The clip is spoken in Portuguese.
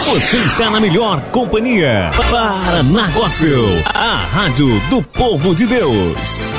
Você está na melhor companhia. Paraná Gospel, a rádio do povo de Deus.